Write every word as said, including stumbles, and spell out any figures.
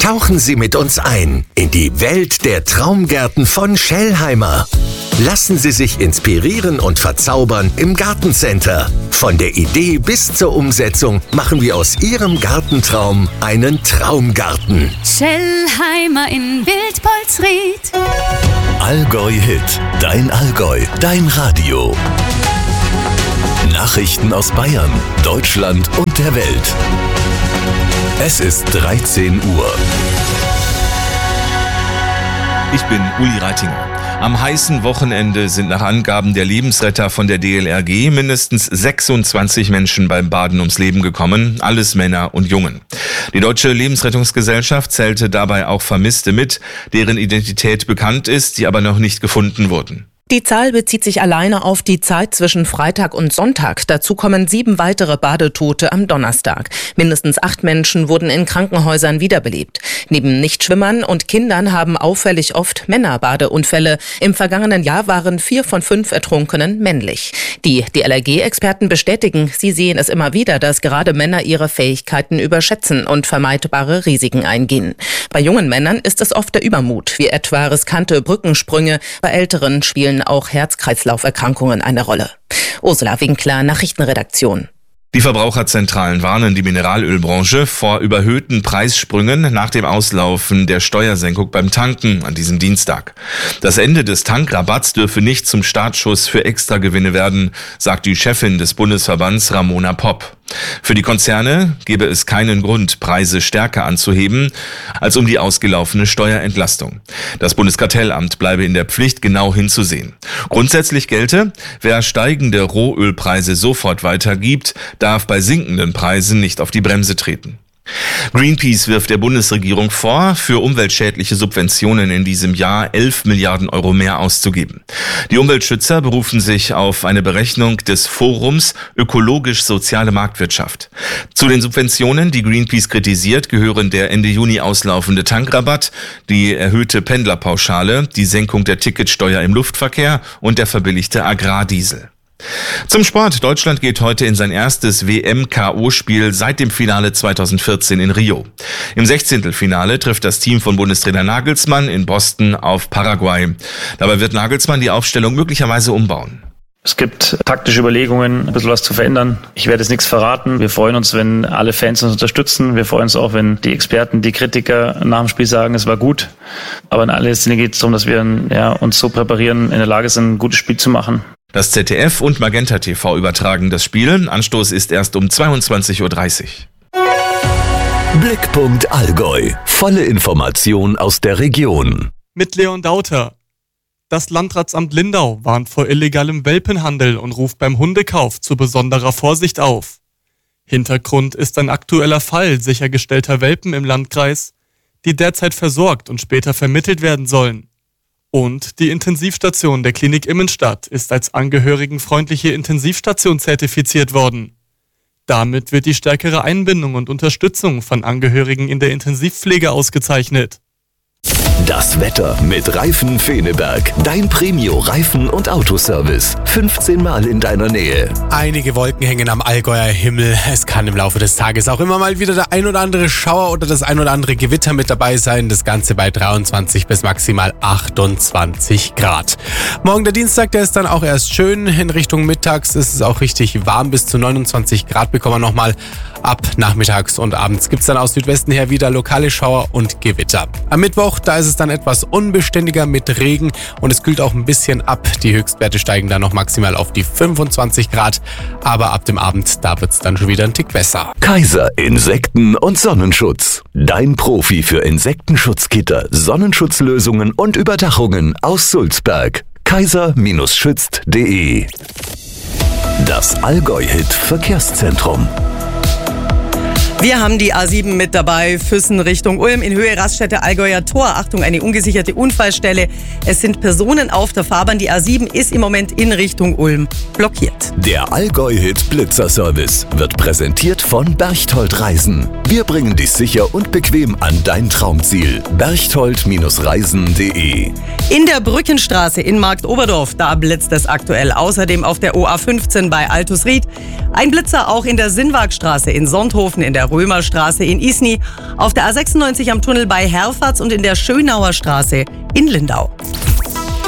Tauchen Sie mit uns ein in die Welt der Traumgärten von Schellheimer. Lassen Sie sich inspirieren und verzaubern im Gartencenter. Von der Idee bis zur Umsetzung machen wir aus Ihrem Gartentraum einen Traumgarten. Schellheimer in Wildpolsried. Allgäu Hit, dein Allgäu, dein Radio. Nachrichten aus Bayern, Deutschland und der Welt. Es ist dreizehn Uhr. Ich bin Uli Reitinger. Am heißen Wochenende sind nach Angaben der Lebensretter von der D L R G mindestens sechsundzwanzig Menschen beim Baden ums Leben gekommen, alles Männer und Jungen. Die Deutsche Lebensrettungsgesellschaft zählte dabei auch Vermisste mit, deren Identität bekannt ist, die aber noch nicht gefunden wurden. Die Zahl bezieht sich alleine auf die Zeit zwischen Freitag und Sonntag. Dazu kommen sieben weitere Badetote am Donnerstag. Mindestens acht Menschen wurden in Krankenhäusern wiederbelebt. Neben Nichtschwimmern und Kindern haben auffällig oft Männer Badeunfälle. Im vergangenen Jahr waren vier von fünf Ertrunkenen männlich. Die D L R G-Experten bestätigen, sie sehen es immer wieder, dass gerade Männer ihre Fähigkeiten überschätzen und vermeidbare Risiken eingehen. Bei jungen Männern ist es oft der Übermut, wie etwa riskante Brückensprünge. Bei Älteren spielen auch Herz-Kreislauf-Erkrankungen eine Rolle. Ursula Winkler, Nachrichtenredaktion. Die Verbraucherzentralen warnen die Mineralölbranche vor überhöhten Preissprüngen nach dem Auslaufen der Steuersenkung beim Tanken an diesem Dienstag. Das Ende des Tankrabatts dürfe nicht zum Startschuss für Extragewinne werden, sagt die Chefin des Bundesverbands Ramona Popp. Für die Konzerne gebe es keinen Grund, Preise stärker anzuheben, als um die ausgelaufene Steuerentlastung. Das Bundeskartellamt bleibe in der Pflicht, genau hinzusehen. Grundsätzlich gelte, wer steigende Rohölpreise sofort weitergibt, darf bei sinkenden Preisen nicht auf die Bremse treten. Greenpeace wirft der Bundesregierung vor, für umweltschädliche Subventionen in diesem Jahr elf Milliarden Euro mehr auszugeben. Die Umweltschützer berufen sich auf eine Berechnung des Forums Ökologisch-Soziale Marktwirtschaft. Zu den Subventionen, die Greenpeace kritisiert, gehören der Ende Juni auslaufende Tankrabatt, die erhöhte Pendlerpauschale, die Senkung der Ticketsteuer im Luftverkehr und der verbilligte Agrardiesel. Zum Sport. Deutschland geht heute in sein erstes W M-K O-Spiel seit dem Finale zweitausendvierzehn in Rio. Im Sechzehntelfinale trifft das Team von Bundestrainer Nagelsmann in Boston auf Paraguay. Dabei wird Nagelsmann die Aufstellung möglicherweise umbauen. Es gibt taktische Überlegungen, ein bisschen was zu verändern. Ich werde jetzt nichts verraten. Wir freuen uns, wenn alle Fans uns unterstützen. Wir freuen uns auch, wenn die Experten, die Kritiker nach dem Spiel sagen, es war gut. Aber in allererster Linie geht es darum, dass wir ja, uns so präparieren, in der Lage sind, ein gutes Spiel zu machen. Das Z D F und Magenta T V übertragen das Spiel. Anstoß ist erst um zweiundzwanzig Uhr dreißig. Blickpunkt Allgäu. Volle Information aus der Region. Mit Leon Dauter. Das Landratsamt Lindau warnt vor illegalem Welpenhandel und ruft beim Hundekauf zu besonderer Vorsicht auf. Hintergrund ist ein aktueller Fall sichergestellter Welpen im Landkreis, die derzeit versorgt und später vermittelt werden sollen. Und die Intensivstation der Klinik Immenstadt ist als angehörigenfreundliche Intensivstation zertifiziert worden. Damit wird die stärkere Einbindung und Unterstützung von Angehörigen in der Intensivpflege ausgezeichnet. Das Wetter mit Reifen Feneberg. Dein Premio-Reifen- und Autoservice. fünfzehn Mal in deiner Nähe. Einige Wolken hängen am Allgäuer Himmel. Es kann im Laufe des Tages auch immer mal wieder der ein oder andere Schauer oder das ein oder andere Gewitter mit dabei sein. Das Ganze bei dreiundzwanzig bis maximal achtundzwanzig Grad. Morgen der Dienstag, der ist dann auch erst schön. In Richtung mittags ist es auch richtig warm. Bis zu neunundzwanzig Grad bekommen wir nochmal. Ab nachmittags und abends gibt es dann aus Südwesten her wieder lokale Schauer und Gewitter. Am Mittwoch, da ist es dann etwas unbeständiger mit Regen und es kühlt auch ein bisschen ab. Die Höchstwerte steigen dann noch maximal auf die fünfundzwanzig Grad, aber ab dem Abend, da wird es dann schon wieder ein Tick besser. Kaiser Insekten- und Sonnenschutz. Dein Profi für Insektenschutzgitter, Sonnenschutzlösungen und Überdachungen aus Sulzberg. kaiser schützt punkt de. Das Allgäu-Hit Verkehrszentrum. Wir haben die A sieben mit dabei, Füssen Richtung Ulm, in Höhe Raststätte Allgäuer Tor. Achtung, eine ungesicherte Unfallstelle. Es sind Personen auf der Fahrbahn. Die A sieben ist im Moment in Richtung Ulm blockiert. Der Allgäu-Hit Blitzerservice wird präsentiert von Berchtold Reisen. Wir bringen dich sicher und bequem an dein Traumziel. berchtold Reisen punkt de. In der Brückenstraße in Marktoberdorf, da blitzt es aktuell. Außerdem auf der O A fünfzehn bei Altusried. Ein Blitzer auch in der Sinnwagstraße in Sonthofen in der der Römerstraße in Isny, auf der A sechsundneunzig am Tunnel bei Herfahrt und in der Schönauer Straße in Lindau.